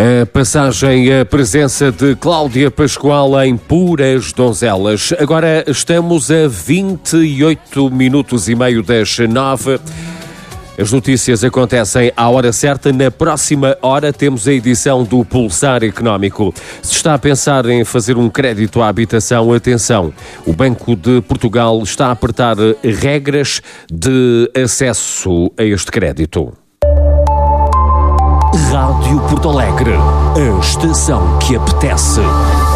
A passagem, a presença de Cláudia Pascoal em Puras Donzelas. Agora estamos a 28 minutos e meio das 9. As notícias acontecem à hora certa. Na próxima hora temos a edição do Pulsar Económico. Se está a pensar em fazer um crédito à habitação, atenção. O Banco de Portugal está a apertar regras de acesso a este crédito. Rádio Porto Alegre, a estação que apetece.